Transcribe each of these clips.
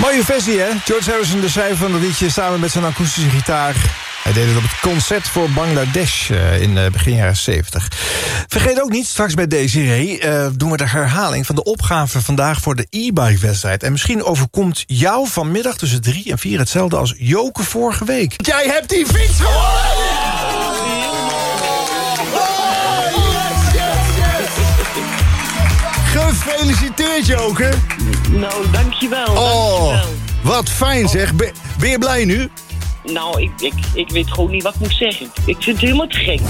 Mooie versie, hè? George Harrison, de schrijver van dat liedje, samen met zijn akoestische gitaar. Hij deed het op het concert voor Bangladesh in begin jaren 70. Vergeet ook niet, straks bij Desiree doen we de herhaling van de opgave vandaag voor de e-bike-wedstrijd. En misschien overkomt jou vanmiddag tussen 3 en 4 hetzelfde als Joke vorige week. Jij hebt die fiets gewonnen! Gefeliciteerd, Joke! Nou, dankjewel. Dankjewel. Wat fijn zeg. Ben je blij nu? Nou, ik weet gewoon niet wat ik moet zeggen. Ik vind het helemaal te gek.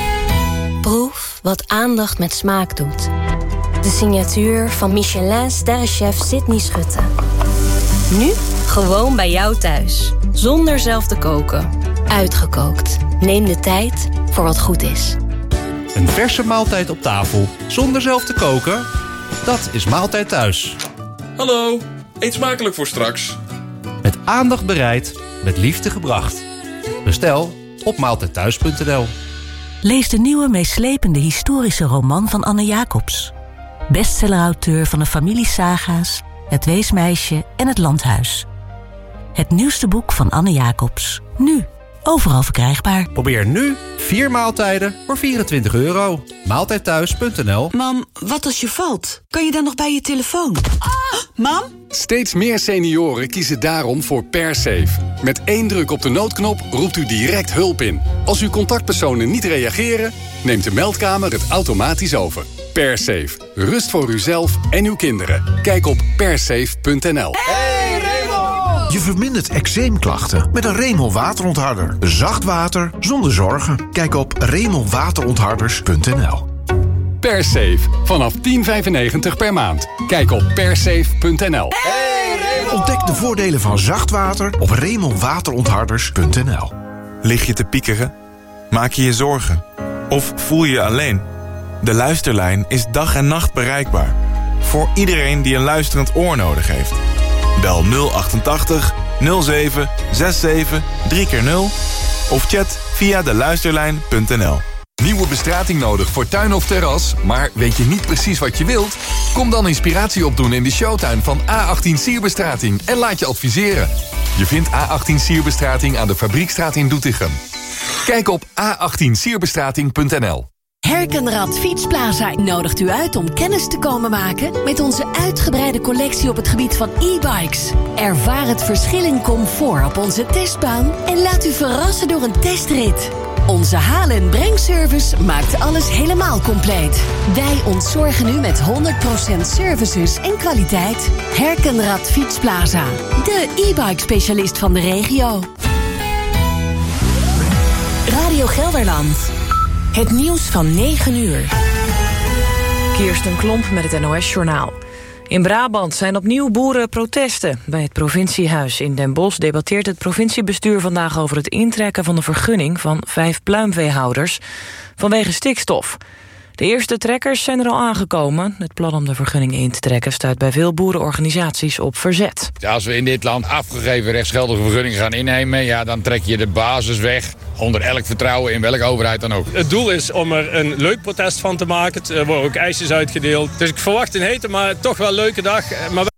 Proef wat aandacht met smaak doet. De signatuur van Michelin-sterrenchef Sydney Schutte. Nu gewoon bij jou thuis. Zonder zelf te koken. Uitgekookt. Neem de tijd voor wat goed is. Een verse maaltijd op tafel, zonder zelf te koken? Dat is Maaltijd Thuis. Hallo, eet smakelijk voor straks. Met aandacht bereid, met liefde gebracht. Bestel op maaltijdthuis.nl. Lees de nieuwe meeslepende historische roman van Anne Jacobs. Bestsellerauteur van de familiesaga's, Het Weesmeisje en Het Landhuis. Het nieuwste boek van Anne Jacobs. Nu, overal verkrijgbaar. Probeer nu 4 maaltijden voor €24. Maaltijdthuis.nl. Mam, wat als je valt? Kan je dan nog bij je telefoon? Mam? Steeds meer senioren kiezen daarom voor PerSafe. Met 1 druk op de noodknop roept u direct hulp in. Als uw contactpersonen niet reageren, neemt de meldkamer het automatisch over. PerSafe. Rust voor uzelf en uw kinderen. Kijk op persafe.nl. Je vermindert eczeemklachten met een Remel waterontharder. Zacht water zonder zorgen. Kijk op remelwaterontharders.nl. PerSafe. Vanaf €10,95 per maand. Kijk op persafe.nl. Ontdek de voordelen van zacht water op remelwaterontharders.nl. Lig je te piekeren? Maak je je zorgen? Of voel je je alleen? De Luisterlijn is dag en nacht bereikbaar. Voor iedereen die een luisterend oor nodig heeft. Bel 088 07 67 3x0 of chat via deluisterlijn.nl. Nieuwe bestrating nodig voor tuin of terras, maar weet je niet precies wat je wilt? Kom dan inspiratie opdoen in de showtuin van A18 Sierbestrating en laat je adviseren. Je vindt A18 Sierbestrating aan de Fabriekstraat in Doetinchem. Kijk op a18sierbestrating.nl. Herkenrad Fietsplaza nodigt u uit om kennis te komen maken met onze uitgebreide collectie op het gebied van e-bikes. Ervaar het verschil in comfort op onze testbaan en laat u verrassen door een testrit. Onze halen- en brengservice maakt alles helemaal compleet. Wij ontzorgen u met 100% services en kwaliteit. Herkenrad Fietsplaza, de e-bike specialist van de regio. Radio Gelderland. Het nieuws van 9 uur. Kirsten Klomp met het NOS-journaal. In Brabant zijn opnieuw boerenprotesten. Bij het provinciehuis in Den Bosch debatteert het provinciebestuur vandaag over het intrekken van de vergunning van 5 pluimveehouders vanwege stikstof. De eerste trekkers zijn er al aangekomen. Het plan om de vergunning in te trekken stuit bij veel boerenorganisaties op verzet. Als we in dit land afgegeven rechtsgeldige vergunningen gaan innemen, ja, dan trek je de basis weg onder elk vertrouwen in welke overheid dan ook. Het doel is om er een leuk protest van te maken. Er worden ook ijsjes uitgedeeld. Dus ik verwacht een hete, maar toch wel leuke dag. Maar